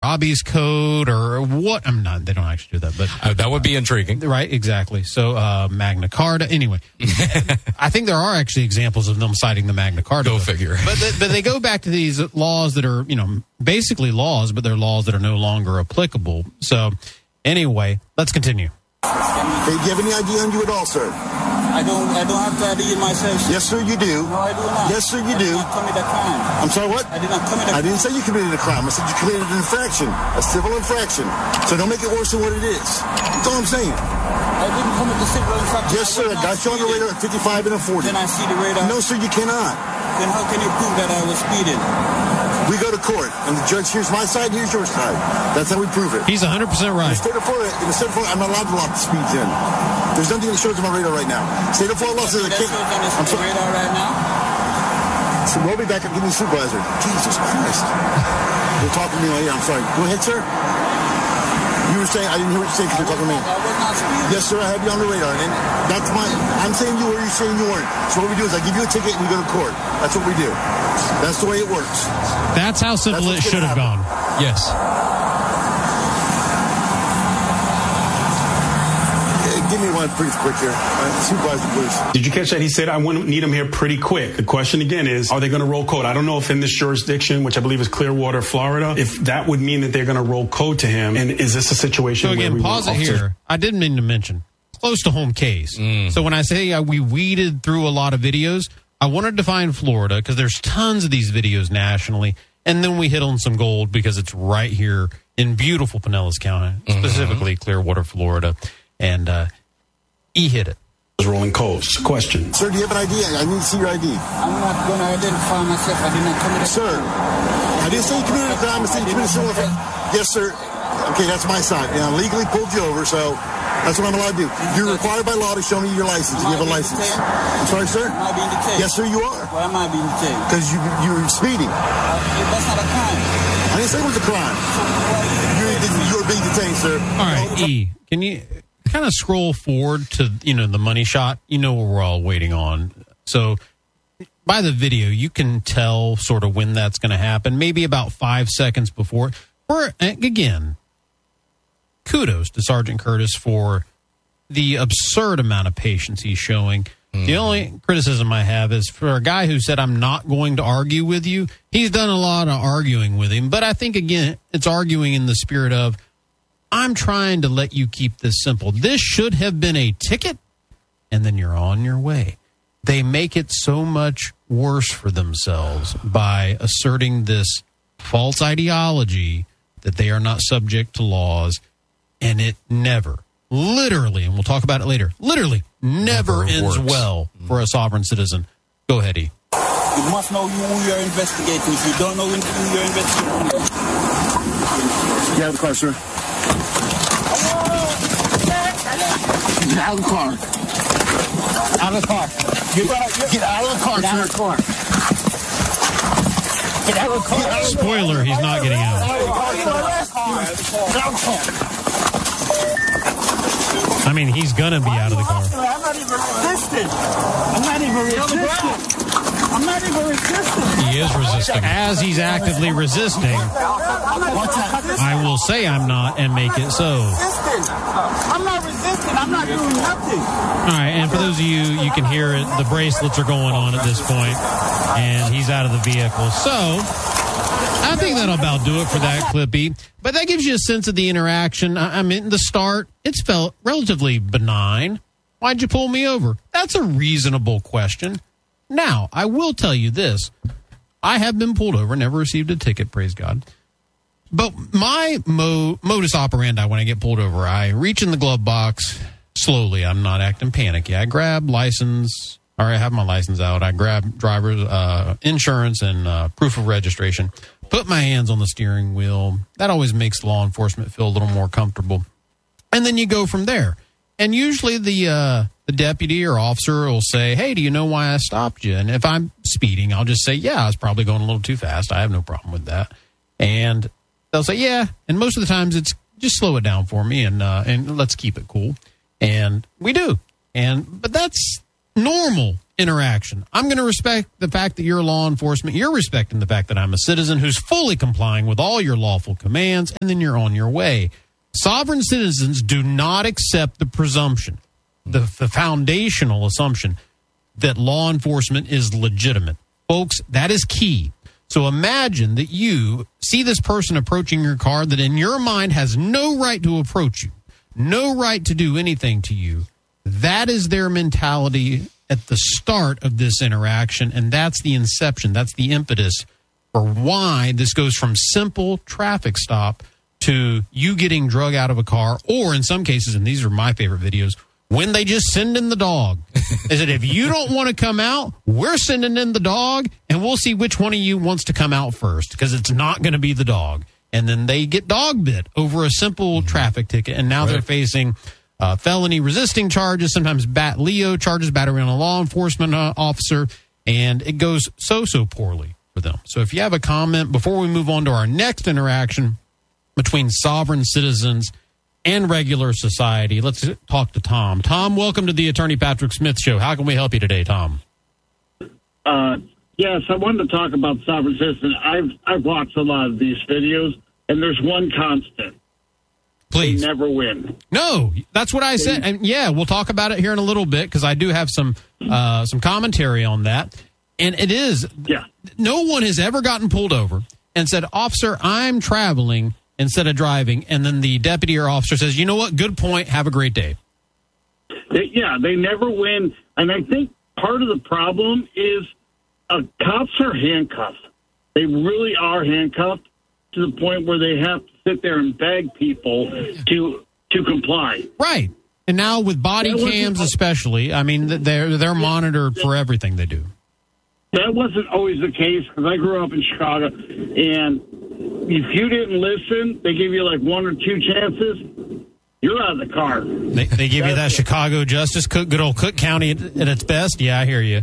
Hobbies Code or what? I'm not. They don't actually do that, but that would be intriguing, right? Exactly. So Magna Carta. Anyway, I think there are actually examples of them citing the Magna Carta. Go figure. But they go back to these laws that are basically laws, but they're laws that are no longer applicable. So anyway, let's continue. Hey, do you have any ID on you at all, sir? I don't have to ID myself, sir. Yes, sir, you do. No, I do not. Yes, sir, you do. I did not commit a crime. I'm sorry, what? I did not commit a crime. I didn't say you committed a crime. I said you committed an infraction, a civil infraction. So don't make it worse than what it is. That's all I'm saying. I didn't commit the civil infraction. Yes, sir, I got you on the radar at 55 and a 40. Can I see the radar? No, sir, you cannot. Then how can you prove that I was speeding? We go to court, and the judge here's my side, here's your side. That's how we prove it. He's 100% right. In the state of Florida, I'm not allowed to lock the speeds in. There's nothing that shows on my radar right now. State of Florida law says I can't. I'm sorry. Radar right now? So roll me back up, give me a supervisor. Jesus Christ. You're talking to me right here. I'm sorry. Go ahead, sir. You were saying, I didn't hear what you said because you're talking to me. I was not speeding. Yes, sir, I have you on the radar. And that's I'm saying you were, you're saying you weren't. So what we do is I give you a ticket and we go to court. That's what we do. That's the way it works. That's how simple it should have gone. Yes. Give me one pretty quick here. Supervisor, please. Did you catch that? He said, I need him here pretty quick. The question again is, are they going to roll code? I don't know if in this jurisdiction, which I believe is Clearwater, Florida, if that would mean that they're going to roll code to him. And is this a situation where we pause it here. I didn't mean to mention. Close to home case. So when I say we weeded through a lot of videos, I wanted to find Florida because there's tons of these videos nationally. And then we hit on some gold because it's right here in beautiful Pinellas County, specifically Clearwater, Florida. And he hit it. Rolling codes. Question. Sir, do you have an ID? I need to see your ID. I'm not going to identify myself. I did not commit a crime. Sir, I didn't say you committed a crime. I said you committed a civil offense. Yes, sir. Okay, that's my side. And I legally pulled you over, so that's what I'm allowed to do. You're required by law to show me your license. You have a license. I'm sorry, sir? Am I being detained? Yes, sir, you are. Why am I being detained? Because you were speeding. That's not a crime. I didn't say it was a crime. You were being detained, sir. All right, E, can you kind of scroll forward to, the money shot? You know what we're all waiting on. So by the video, you can tell sort of when that's going to happen, maybe about 5 seconds before. Or, again, kudos to Sergeant Curtis for the absurd amount of patience he's showing. The only criticism I have is for a guy who said, I'm not going to argue with you. He's done a lot of arguing with him. But I think, again, it's arguing in the spirit of, I'm trying to let you keep this simple. This should have been a ticket, and then you're on your way. They make it so much worse for themselves by asserting this false ideology that they are not subject to laws, and it never, literally, and we'll talk about it later, literally never ends well for a sovereign citizen. Go ahead, E. You must know who you're investigating. If you don't know who you're investigating. Get out of the car, sir. Get out of the car. Out of the car. Get out of the car, Get out of the car. Get out of the car. Spoiler, he's not getting out. I mean, he's going to be out of the car. I'm not even resisting. He is resisting. As he's actively resisting, I will say I'm not and make it so. I'm not resisting. I'm not doing nothing. All right, and for those of you, you can hear it. The bracelets are going on at this point, and he's out of the vehicle. So I think that'll about do it for that, Clippy. But that gives you a sense of the interaction. I mean, the start, it's felt relatively benign. Why'd you pull me over? That's a reasonable question. Now, I will tell you this. I have been pulled over, never received a ticket, praise God. But my modus operandi when I get pulled over, I reach in the glove box slowly. I'm not acting panicky. I grab license, or I have my license out. I grab driver's insurance and proof of registration. Put my hands on the steering wheel. That always makes law enforcement feel a little more comfortable. And then you go from there. And usually the deputy or officer will say, hey, do you know why I stopped you? And if I'm speeding, I'll just say, yeah, I was probably going a little too fast. I have no problem with that. And they'll say, yeah. And most of the times it's just slow it down for me and let's keep it cool. And we do. But that's normal interaction. I'm going to respect the fact that you're law enforcement. You're respecting the fact that I'm a citizen who's fully complying with all your lawful commands, and then you're on your way. Sovereign citizens do not accept the presumption, the foundational assumption that law enforcement is legitimate. Folks, that is key. So imagine that you see this person approaching your car that in your mind has no right to approach you, no right to do anything to you. That is their mentality at the start of this interaction, and that's the inception. That's the impetus for why this goes from simple traffic stop to you getting drug out of a car, or in some cases, and these are my favorite videos, when they just send in the dog. They said, if you don't want to come out, we're sending in the dog, and we'll see which one of you wants to come out first, because it's not going to be the dog. And then they get dog bit over a simple traffic ticket, and now they're facing felony resisting charges, sometimes Leo charges, battery on a law enforcement officer, and it goes so poorly for them. So if you have a comment, before we move on to our next interaction between sovereign citizens and regular society, let's talk to Tom. Tom, welcome to the Attorney Patrick Smith Show. How can we help you today, Tom? Yes, I wanted to talk about sovereign citizens. I've watched a lot of these videos, and there's one constant. Please. They never win. No, that's what I said. And yeah, we'll talk about it here in a little bit because I do have some commentary on that. And it is, no one has ever gotten pulled over and said, officer, I'm traveling instead of driving. And then the deputy or officer says, you know what? Good point. Have a great day. They never win. And I think part of the problem is cops are handcuffed. They really are handcuffed to the point where they have to sit there and beg people to comply. Right. And now with body cams especially, I mean, they're monitored for everything they do. That wasn't always the case because I grew up in Chicago, and if you didn't listen, they give you like one or two chances, you're out of the car. They give you that Chicago Justice, good old Cook County at its best. Yeah, I hear you.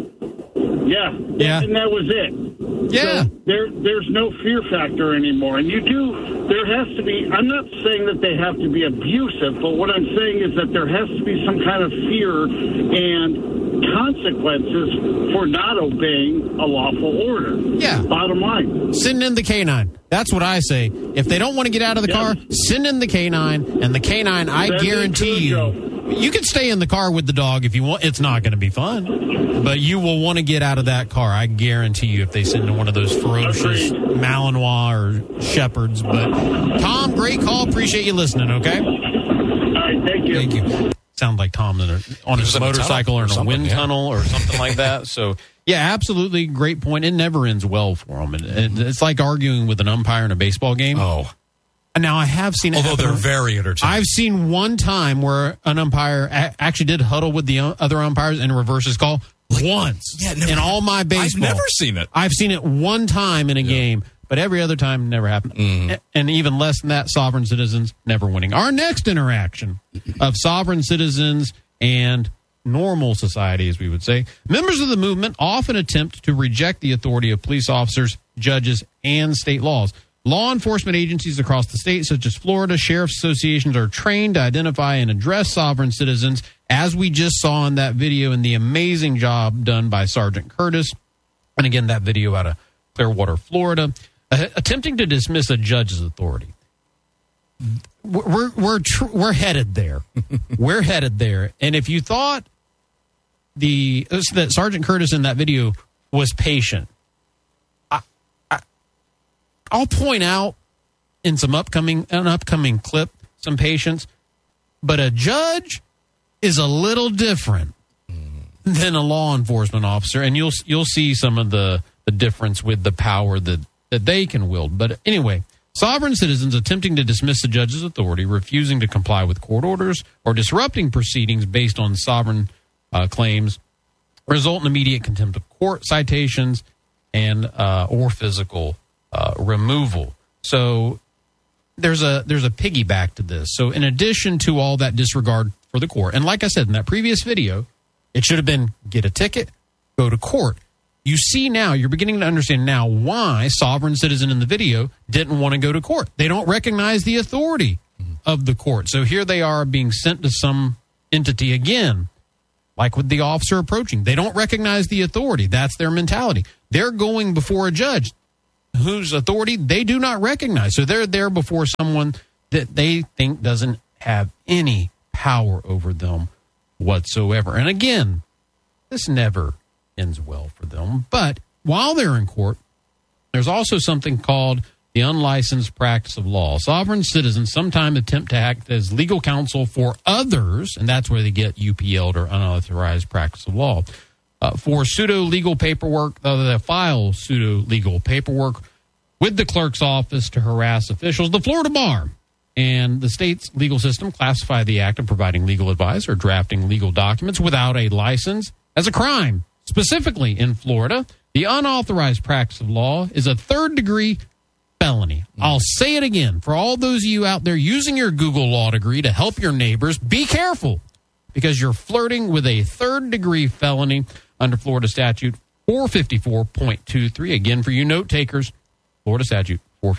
Yeah. And that was it. Yeah. So there's no fear factor anymore. And there has to be, I'm not saying that they have to be abusive, but what I'm saying is that there has to be some kind of fear and consequences for not obeying a lawful order. Yeah. Bottom line. Send in the K-9. That's what I say. If they don't want to get out of the car, send in the K-9. And the K-9, I guarantee you can stay in the car with the dog if you want. It's not going to be fun. But you will want to get out of that car. I guarantee you if they send in one of those ferocious Malinois or Shepherds. But, Tom, great call. Appreciate you listening, okay? All right, thank you. Thank you. Sound like Tom on his motorcycle or in a wind tunnel or something like that. So, yeah, absolutely. Great point. It never ends well for them. It's like arguing with an umpire in a baseball game. Oh. Now, I have seen it Although they're very entertaining. I've seen one time where an umpire actually did huddle with the other umpires and reverse his call once in all my baseball. I've never seen it. I've seen it one time in a game, but every other time never happened. And even less than that, sovereign citizens never winning. Our next interaction of sovereign citizens and normal society, as we would say, members of the movement often attempt to reject the authority of police officers, judges, and state laws. Law enforcement agencies across the state, such as Florida, sheriff's associations, are trained to identify and address sovereign citizens, as we just saw in that video and the amazing job done by Sergeant Curtis. And again, that video out of Clearwater, Florida, attempting to dismiss a judge's authority. We're headed there. We're headed there. And if you thought that Sergeant Curtis in that video was patient, I'll point out in an upcoming clip some patience, but a judge is a little different than a law enforcement officer, and you'll see some of the difference with the power that they can wield. But anyway, sovereign citizens attempting to dismiss the judge's authority, refusing to comply with court orders, or disrupting proceedings based on sovereign claims result in immediate contempt of court, citations, and or physical removal. So there's a piggyback to this. So in addition to all that disregard for the court, and like I said in that previous video, it should have been get a ticket, go to court. You see now, you're beginning to understand now why sovereign citizen in the video didn't want to go to court. They don't recognize the authority of the court. So here they are being sent to some entity again like with the officer approaching. They don't recognize the authority. That's their mentality. They're going before a judge whose authority they do not recognize. So they're there before someone that they think doesn't have any power over them whatsoever. And again, this never ends well for them. But while they're in court, there's also something called the unlicensed practice of law. Sovereign citizens sometimes attempt to act as legal counsel for others, and that's where they get UPL or unauthorized practice of law. For pseudo-legal paperwork, they file pseudo-legal paperwork with the clerk's office to harass officials. The Florida Bar and the state's legal system classify the act of providing legal advice or drafting legal documents without a license as a crime. Specifically in Florida, the unauthorized practice of law is a third-degree felony. I'll say it again. For all those of you out there using your Google Law degree to help your neighbors, be careful, because you're flirting with a third-degree felony under Florida statute 454.23. Again, for you note takers, Florida statute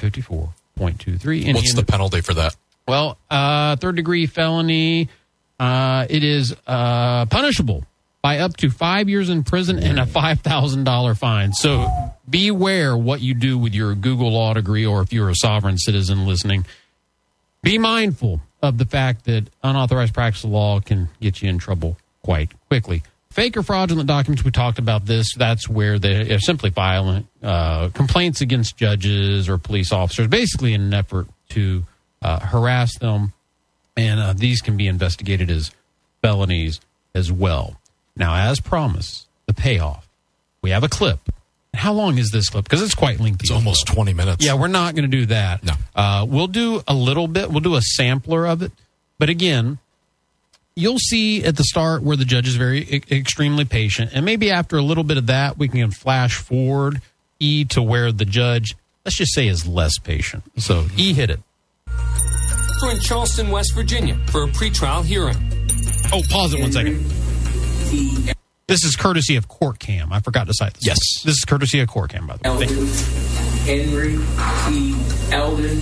454.23. What's the penalty for that? Well, third-degree felony, it is punishable by up to 5 years in prison and a $5,000 fine. So beware what you do with your Google Law degree, or if you're a sovereign citizen listening, be mindful of the fact that unauthorized practice of law can get you in trouble quite quickly. Fake or fraudulent documents, we talked about this. That's where they are simply filing complaints against judges or police officers, basically in an effort to harass them. And these can be investigated as felonies as well. Now, as promised, the payoff. We have a clip. How long is this clip? Because it's quite lengthy. It's almost 20 minutes. Yeah, we're not going to do that. No. We'll do a little bit. We'll do a sampler of it. But again, you'll see at the start where the judge is very extremely patient. And maybe after a little bit of that, we can flash forward to where the judge, let's just say, is less patient. So, hit it. We're in Charleston, West Virginia for a pretrial hearing. Oh, pause it 1 second. This is courtesy of Court Cam. I forgot to cite this. Yes. This is courtesy of Court Cam, by the way. Henry T. Eldon.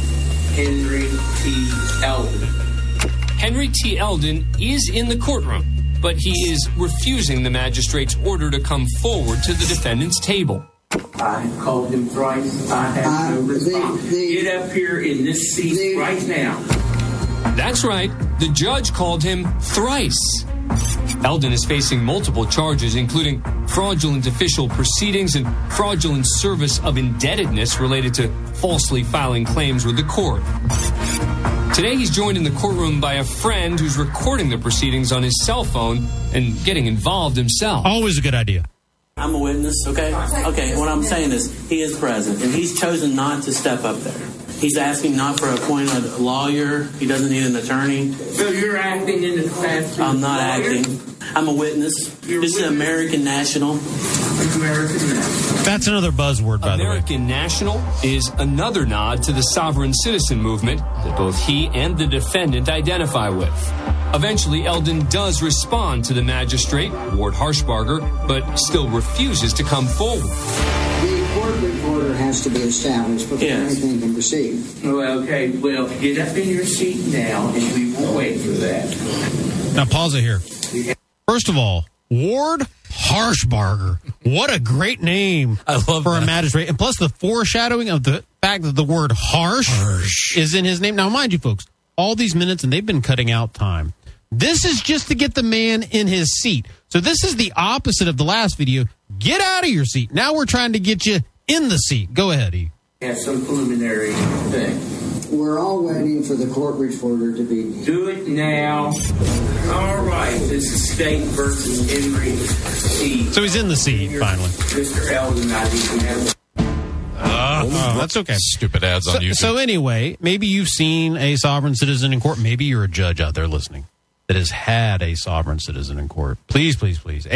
Henry T. Eldon. Henry T. Eldon is in the courtroom, but he is refusing the magistrate's order to come forward to the defendant's table. I have called him thrice. I have no response. Get up here in this seat right now. That's right. The judge called him thrice. Eldon is facing multiple charges, including fraudulent official proceedings and fraudulent service of indebtedness related to falsely filing claims with the court. Today, he's joined in the courtroom by a friend who's recording the proceedings on his cell phone and getting involved himself. Always a good idea. I'm a witness, okay? Okay, what I'm saying is he is present, and he's chosen not to step up there. He's asking not for a appointed lawyer. He doesn't need an attorney. So you're acting in the capacity I'm not acting. I'm a witness. This is American National. American National. That's another buzzword, by the way. American National is another nod to the sovereign citizen movement that both he and the defendant identify with. Eventually, Eldon does respond to the magistrate, Ward Harshbarger, but still refuses to come forward. The court reporter has to be established before anything can proceed. Well, okay, well, get up in your seat now, and we will wait for that. Now, pause it here. First of all, Ward Harshbarger. What a great name for a magistrate. And plus the foreshadowing of the fact that the word harsh is in his name. Now, mind you, folks, all these minutes, and they've been cutting out time. This is just to get the man in his seat. So this is the opposite of the last video. Get out of your seat. Now we're trying to get you in the seat. Go ahead, E. Have some preliminary thing. We're all waiting for the court reporter to be... Do it now. All right. This is State versus Henry T. So he's in the seat, finally. Mr. Eldon, I think we have... that's okay. Stupid ads on YouTube. So anyway, maybe you've seen a sovereign citizen in court. Maybe you're a judge out there listening that has had a sovereign citizen in court. Please, please, please.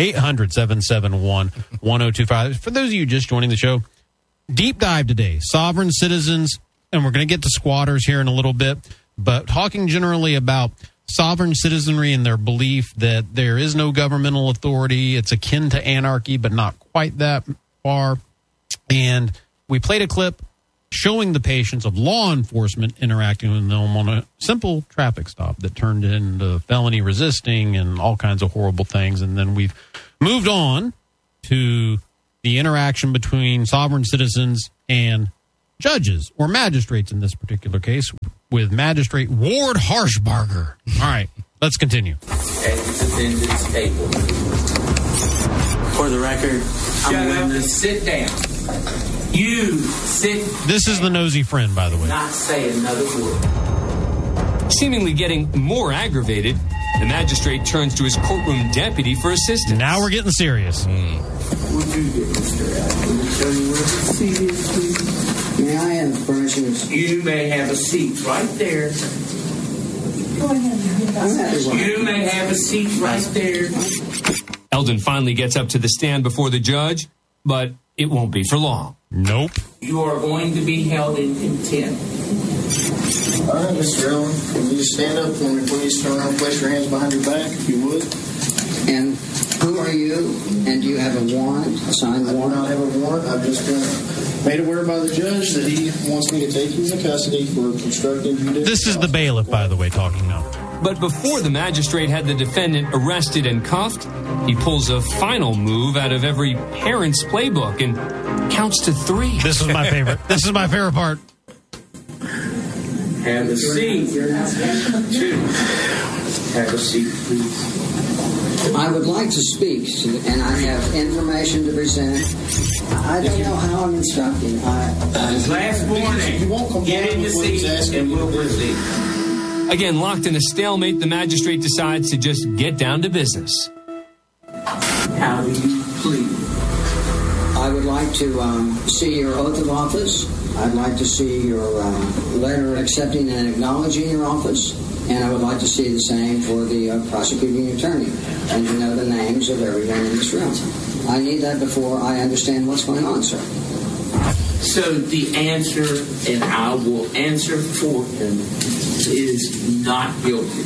800-771-1025. For those of you just joining the show, deep dive today. Sovereign citizens, and we're going to get to squatters here in a little bit, but talking generally about sovereign citizenry and their belief that there is no governmental authority. It's akin to anarchy, but not quite that far. And we played a clip showing the patience of law enforcement interacting with them on a simple traffic stop that turned into felony resisting and all kinds of horrible things. And then we've moved on to the interaction between sovereign citizens and judges, or magistrates in this particular case, with Magistrate Ward Harshbarger. All right, let's continue. At the defendant's table. For the record, Shut up and sit down. You sit. This is the nosy friend, by the way. Not say another word. Seemingly getting more aggravated, the magistrate turns to his courtroom deputy for assistance. Now we're getting serious. Would you get Mr. Allen? Tell me where the seat is, please. May I have permission? You may have a seat right there. Go ahead. You may have a seat right there. Eldon finally gets up to the stand before the judge, but it won't be for long. Nope. You are going to be held in contempt. All right, Mr. Allen, can you just stand up for me, please? Turn around, place your hands behind your back, if you would. And who are you? And do you have a warrant, a signed warrant? I do not have a warrant. I've just been made aware by the judge that he wants me to take you into custody for constructive judicial. This is the bailiff, by the way, talking now. But before the magistrate had the defendant arrested and cuffed, he pulls a final move out of every parent's playbook and counts to 3. This is my favorite. This is my favorite part. Have a seat. 2. Have a seat, please. I would like to speak, and I have information to present. I don't know how I'm instructing. Last warning. Get in the seat and we'll proceed. Again, locked in a stalemate, the magistrate decides to just get down to business. How do you plead? I would like to see your oath of office. I'd like to see your letter accepting and acknowledging your office. And I would like to see the same for the prosecuting attorney, and to know the names of everyone in this room. I need that before I understand what's going on, sir. So the answer, and I will answer for him, is not guilty.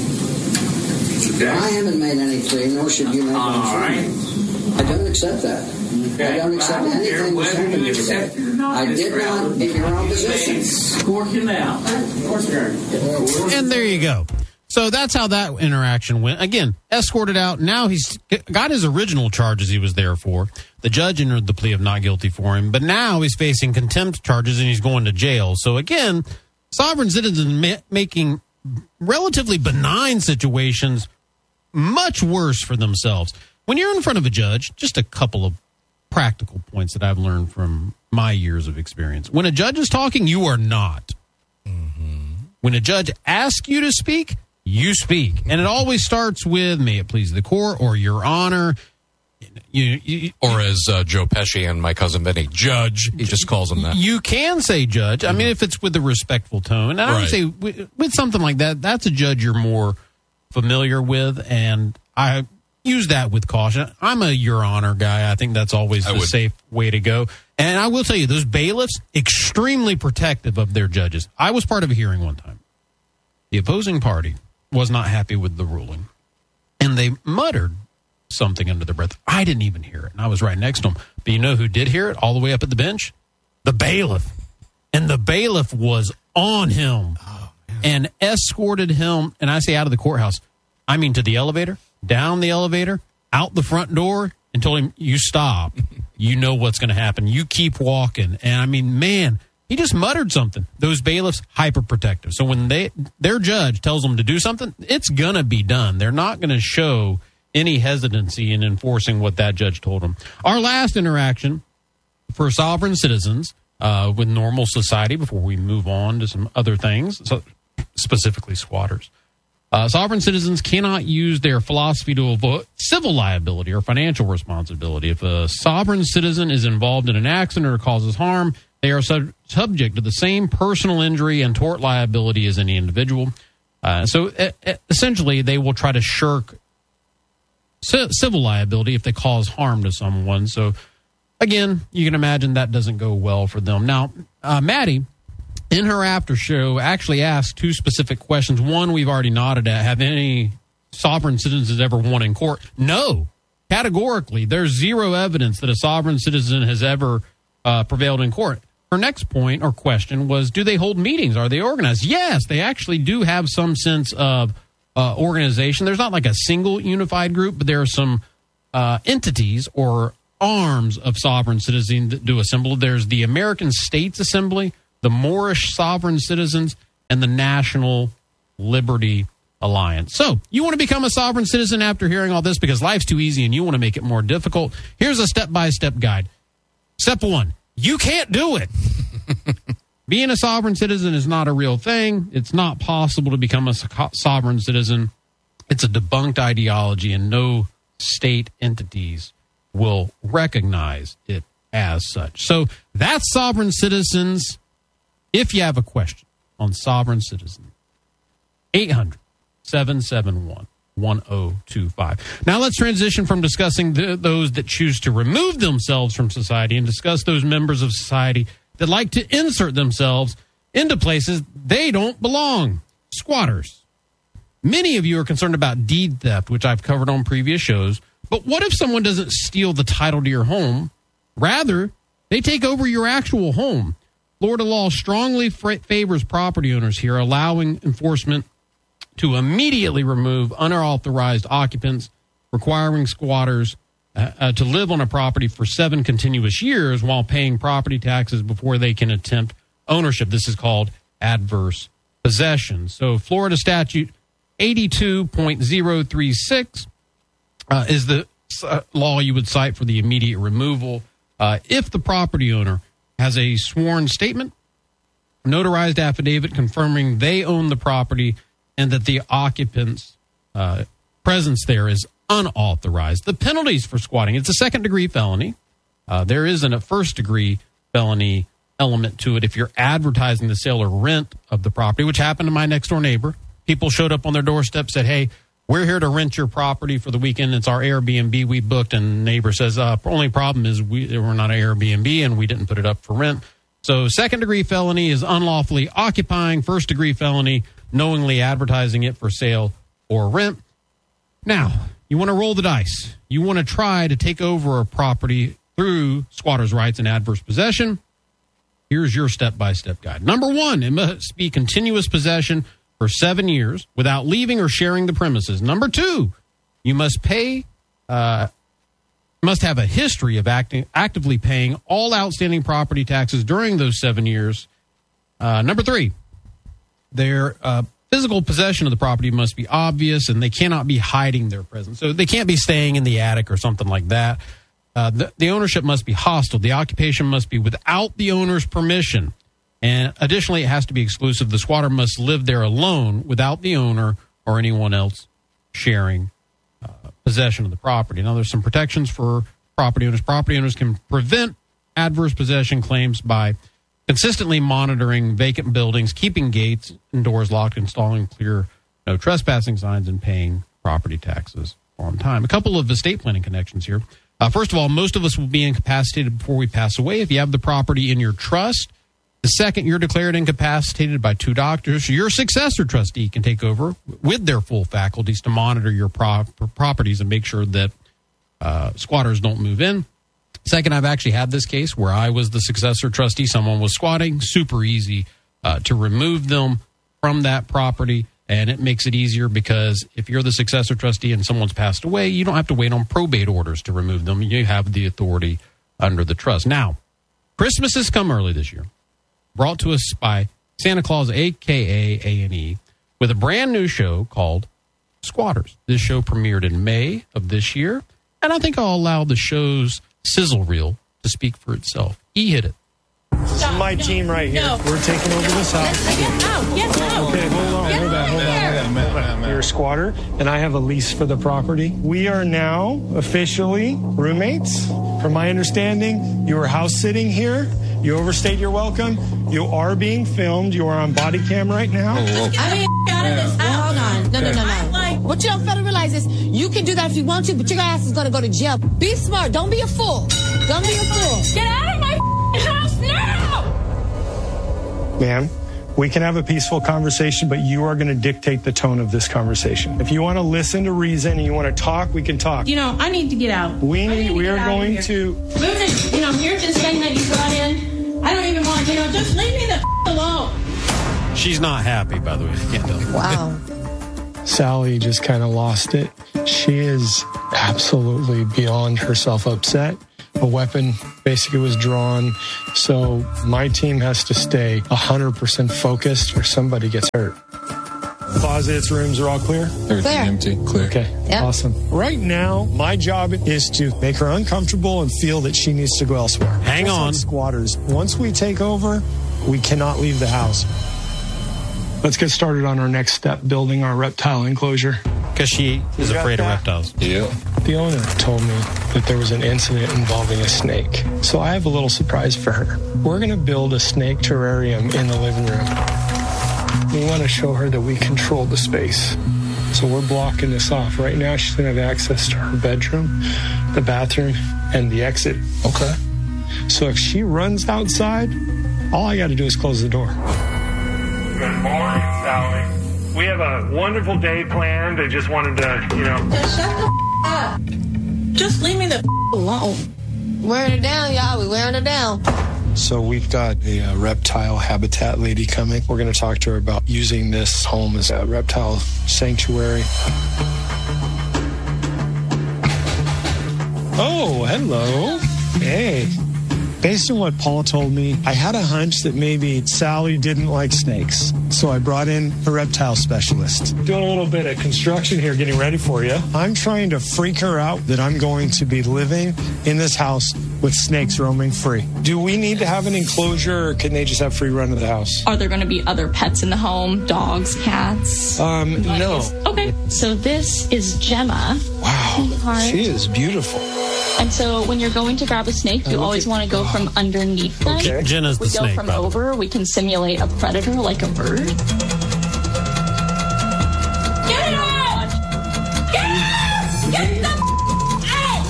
Okay? I haven't made any plea, nor should you make any plea. Right. I don't accept that. Okay. I don't accept anything that's happened here today. I did not in your own position. Scorching out. And there you go. So that's how that interaction went. Again, escorted out. Now he's got his original charges he was there for. The judge entered the plea of not guilty for him, but now he's facing contempt charges and he's going to jail. So again, sovereign citizens making relatively benign situations much worse for themselves. When you're in front of a judge, just a couple of practical points that I've learned from my years of experience. When a judge is talking, you are not. When a judge asks you to speak, you speak. And it always starts with, may it please the court, or your honor. Or as Joe Pesci and My Cousin Vinny, judge. He just calls him that. You can say judge. I mean, if it's with a respectful tone. And I would say with something like that, that's a judge you're more familiar with. And I use that with caution. I'm a your honor guy. I think that's always the safe way to go. And I will tell you, those bailiffs, extremely protective of their judges. I was part of a hearing one time. The opposing party was not happy with the ruling. And they muttered something under their breath. I didn't even hear it. And I was right next to them. But you know who did hear it all the way up at the bench? The bailiff. And the bailiff was on him and escorted him, and I say out of the courthouse, I mean to the elevator, down the elevator, out the front door, and told him, you stop. You know what's going to happen. You keep walking. And I mean, man, he just muttered something. Those bailiffs, hyper protective. So when their judge tells them to do something, it's going to be done. They're not going to show any hesitancy in enforcing what that judge told them. Our last interaction for sovereign citizens with normal society, before we move on to some other things, so specifically squatters. Sovereign citizens cannot use their philosophy to avoid civil liability or financial responsibility. If a sovereign citizen is involved in an accident or causes harm, they are subject to the same personal injury and tort liability as any individual. So essentially, they will try to shirk civil liability if they cause harm to someone. So again, you can imagine that doesn't go well for them. Now, Maddie, in her after show, actually asked 2 specific questions. One, we've already nodded at. Have any sovereign citizens ever won in court? No. Categorically, there's zero evidence that a sovereign citizen has ever prevailed in court. her next point or question was, do they hold meetings? Are they organized? Yes, they actually do have some sense of organization. There's not like a single unified group, but there are some entities or arms of sovereign citizens that do assemble. There's the American States Assembly, the Moorish Sovereign Citizens, and the National Liberty Alliance. So, you want to become a sovereign citizen after hearing all this because life's too easy and you want to make it more difficult? Here's a step-by-step guide. Step 1, you can't do it. Being a sovereign citizen is not a real thing. It's not possible to become a sovereign citizen. It's a debunked ideology, and no state entities will recognize it as such. So that's sovereign citizens. If you have a question on sovereign citizen, 800-771-1025. Now let's transition from discussing those that choose to remove themselves from society and discuss those members of society that like to insert themselves into places they don't belong. Squatters. Many of you are concerned about deed theft, which I've covered on previous shows. But what if someone doesn't steal the title to your home? Rather, they take over your actual home. Florida law strongly favors property owners here, allowing enforcement to immediately remove unauthorized occupants, requiring squatters to live on a property for 7 continuous years while paying property taxes before they can attempt ownership. This is called adverse possession. So Florida statute 82.036 is the law you would cite for the immediate removal. If the property owner has a sworn statement, notarized affidavit confirming they own the property and that the occupant's presence there is unauthorized. The penalties for squatting, it's a second-degree felony. There isn't a first-degree felony element to it if you're advertising the sale or rent of the property, which happened to my next-door neighbor. People showed up on their doorstep, said, hey, we're here to rent your property for the weekend. It's our Airbnb we booked. And the neighbor says, only problem is we're not an Airbnb and we didn't put it up for rent. So second-degree felony is unlawfully occupying. First-degree felony, knowingly advertising it for sale or rent. Now, you want to roll the dice. You want to try to take over a property through squatters' rights and adverse possession. Here's your step-by-step guide. Number 1, it must be continuous possession for 7 years without leaving or sharing the premises. Number 2, you must have a history of actively paying all outstanding property taxes during those 7 years. Number 3, their physical possession of the property must be obvious, and they cannot be hiding their presence. So they can't be staying in the attic or something like that. The ownership must be hostile. The occupation must be without the owner's permission. And additionally, it has to be exclusive. The squatter must live there alone without the owner or anyone else sharing possession of the property. Now, there's some protections for property owners. Property owners can prevent adverse possession claims by consistently monitoring vacant buildings, keeping gates and doors locked, installing clear no trespassing signs, and paying property taxes on time. A couple of estate planning connections here. First of all, most of us will be incapacitated before we pass away. If you have the property in your trust, the second you're declared incapacitated by 2 doctors, your successor trustee can take over with their full faculties to monitor your properties and make sure that squatters don't move in. Second, I've actually had this case where I was the successor trustee. Someone was squatting. Super easy to remove them from that property, and it makes it easier because if you're the successor trustee and someone's passed away, you don't have to wait on probate orders to remove them. You have the authority under the trust. Now, Christmas has come early this year, brought to us by Santa Claus, a.k.a. A&E, with a brand new show called Squatters. This show premiered in May of this year, and I think I'll allow the show's sizzle reel to speak for itself. Hit it. This is my team right here. No. We're taking over this house. Get out. Okay, hold on. You're a squatter, and I have a lease for the property. We are now officially roommates. From my understanding, you were house sitting here. You overstayed your welcome. You are being filmed. You are on body cam right now. I mean, hold on. No. What you don't fail to realize is you can do that if you want to, but your ass is going to go to jail. Be smart. Don't be a fool. Don't be a fool. Get out of my house now! Ma'am, we can have a peaceful conversation, but you are going to dictate the tone of this conversation. If you want to listen to reason and you want to talk, we can talk. I need to get out. We are going to... You're just saying that you got in. I don't even want just leave me the alone. She's not happy, by the way. I can't tell. Wow. Sally just kind of lost it. She is absolutely beyond herself upset. A weapon basically was drawn. So my team has to stay 100% focused or somebody gets hurt. Closets, rooms are all clear? Everything empty. Clear. Okay. Yep. Awesome. Right now, my job is to make her uncomfortable and feel that she needs to go elsewhere. Hang on. Like squatters. Once we take over, we cannot leave the house. Let's get started on our next step, building our reptile enclosure. Because she is afraid of reptiles. Yeah. The owner told me that there was an incident involving a snake. So I have a little surprise for her. We're going to build a snake terrarium in the living room. We want to show her that we control the space. So we're blocking this off. Right now, she's going to have access to her bedroom, the bathroom, and the exit. Okay. So if she runs outside, all I got to do is close the door. Good morning, Sally. We have a wonderful day planned. I just wanted to, Just shut the up. Just leave me the alone. Wearing her down, y'all. We wearing her down. So we've got a reptile habitat lady coming. We're going to talk to her about using this home as a reptile sanctuary. Oh, hello. Hey. Based on what Paul told me, I had a hunch that maybe Sally didn't like snakes. So I brought in a reptile specialist. Doing a little bit of construction here, getting ready for you. I'm trying to freak her out that I'm going to be living in this house with snakes roaming free. Do we need to have an enclosure, or can they just have free run of the house? Are there going to be other pets in the home? Dogs, cats? No. Okay. So this is Gemma. Wow. She is beautiful. And so when you're going to grab a snake, you always want to go from underneath them. Okay. Jenna's the snake. We go from over. We can simulate a predator like a bird. Get it out! Get it out! Get the out!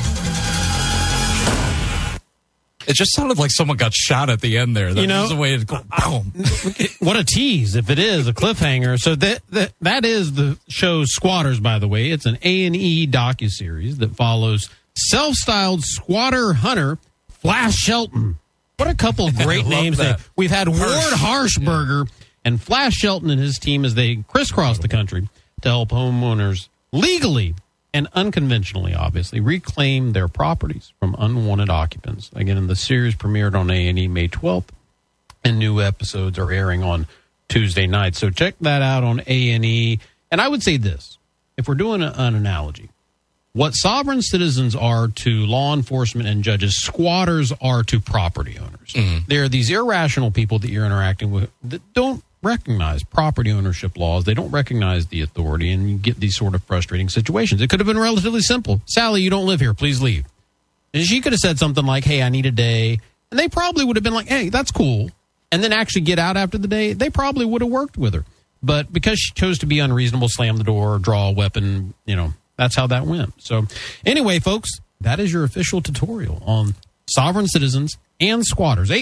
It just sounded like someone got shot at the end there. That was the way it go. Boom. What a tease, if it is a cliffhanger. So that is the show Squatters, by the way. It's an A&E docuseries that follows self-styled squatter hunter Flash Shelton. What a couple of great names. We've had Ward Harshberger and Flash Shelton and his team as they crisscross the country to help homeowners legally and unconventionally, obviously, reclaim their properties from unwanted occupants. Again, the series premiered on A&E May 12th, and new episodes are airing on Tuesday night. So check that out on A&E. And I would say this, if we're doing an analogy, what sovereign citizens are to law enforcement and judges, squatters are to property owners. Mm-hmm. There are these irrational people that you're interacting with that don't recognize property ownership laws. They don't recognize the authority, and you get these sort of frustrating situations. It could have been relatively simple. Sally, you don't live here. Please leave. And she could have said something like, hey, I need a day. And they probably would have been like, hey, that's cool. And then actually get out after the day. They probably would have worked with her. But because she chose to be unreasonable, slam the door, draw a weapon, that's how that went. So anyway, folks, that is your official tutorial on sovereign citizens and squatters.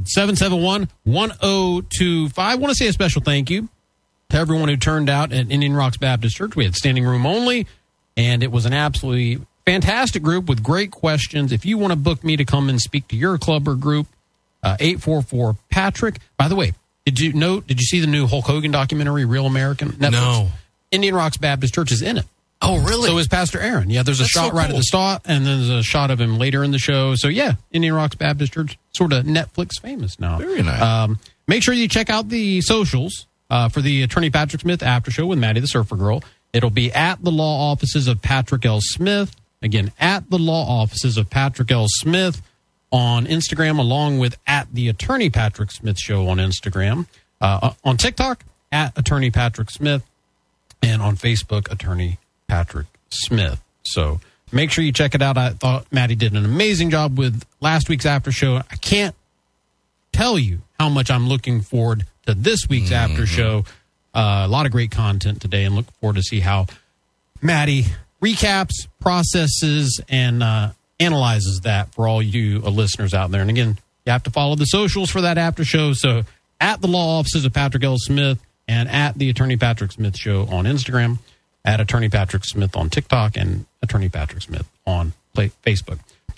800-771-1025. I want to say a special thank you to everyone who turned out at Indian Rocks Baptist Church. We had standing room only, and it was an absolutely fantastic group with great questions. If you want to book me to come and speak to your club or group, 844-PATRICK. By the way, did you see the new Hulk Hogan documentary, Real American? Netflix? No. Indian Rocks Baptist Church is in it. Oh, really? So is Pastor Aaron. Yeah, there's a shot right at the start, and then there's a shot of him later in the show. So, yeah, Indian Rocks Baptist Church, sort of Netflix famous now. Very nice. Make sure you check out the socials for the Attorney Patrick Smith after show with Maddie the Surfer Girl. It'll be at the law offices of Patrick L. Smith. Again, at the law offices of Patrick L. Smith on Instagram, along with at the Attorney Patrick Smith Show on Instagram. On TikTok, at Attorney Patrick Smith, and on Facebook, Attorney Patrick Smith. So make sure you check it out. I thought Maddie did an amazing job with last week's after show. I can't tell you how much I'm looking forward to this week's after show. A lot of great content today, and look forward to see how Maddie recaps, processes, and analyzes that for all you listeners out there. And again, you have to follow the socials for that after show. So at the law offices of Patrick L. Smith and at the Attorney Patrick Smith Show on Instagram, at Attorney Patrick Smith on TikTok, and Attorney Patrick Smith on Facebook.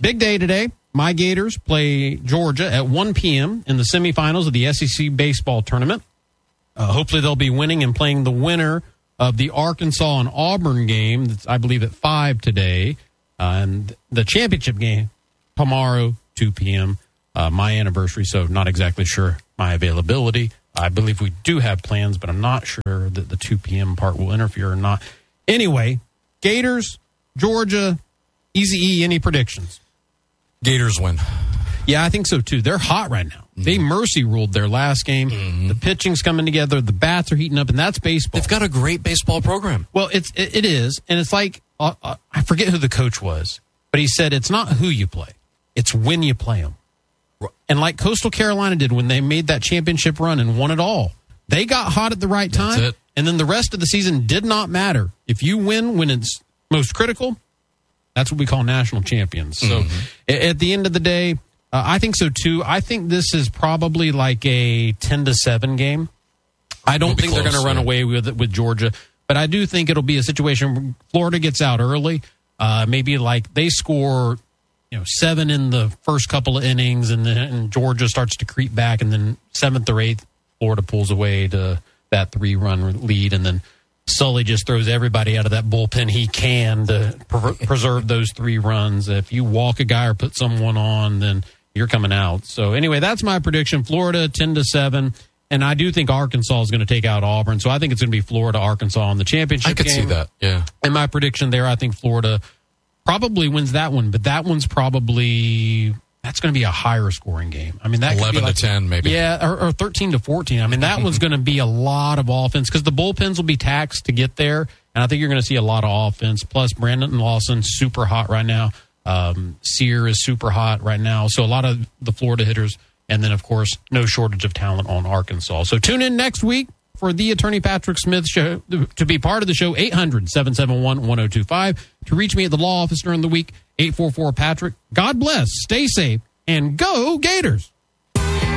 Big day today. My Gators play Georgia at 1 p.m. in the semifinals of the SEC baseball tournament. Hopefully they'll be winning and playing the winner of the Arkansas and Auburn game. That's, I believe, at 5 today. And the championship game tomorrow, 2 p.m., my anniversary, so not exactly sure my availability. I believe we do have plans, but I'm not sure that the 2 p.m. part will interfere or not. Anyway, Gators, Georgia, Easy E, any predictions? Gators win. Yeah, I think so, too. They're hot right now. They mercy ruled their last game. The pitching's coming together. The bats are heating up, and that's baseball. They've got a great baseball program. Well, it is, and it's like, I forget who the coach was, but he said it's not who you play. It's when you play them. And like Coastal Carolina did when they made that championship run and won it all. They got hot at the right time, and then the rest of the season did not matter. If you win when it's most critical, that's what we call national champions. So at the end of the day, I think so too. I think this is probably like a 10-7 game. I don't think they're going to run away with Georgia, but I do think it'll be a situation where Florida gets out early. Maybe like they score 7 in the first couple of innings, and then Georgia starts to creep back, and then 7th or 8th, Florida pulls away to that 3-run lead, and then Sully just throws everybody out of that bullpen he can to preserve those 3 runs. If you walk a guy or put someone on, then you're coming out. So anyway, that's my prediction. Florida 10-7, and I do think Arkansas is going to take out Auburn. So I think it's going to be Florida-Arkansas in the championship game. I could see that, yeah. And my prediction there, I think Florida probably wins that one, but that one's probably, that's going to be a higher scoring game. I mean, that 11-10 maybe. Yeah, or 13-14. I mean, that one's going to be a lot of offense because the bullpens will be taxed to get there, and I think you're going to see a lot of offense. Plus, Brandon Lawson, super hot right now. Sear is super hot right now. So a lot of the Florida hitters, and then, of course, no shortage of talent on Arkansas. So tune in next week for the Attorney Patrick Smith Show to be part of the show. 800-771-1025. To reach me at the law office during the week, 844-PATRICK. God bless, stay safe, and go Gators.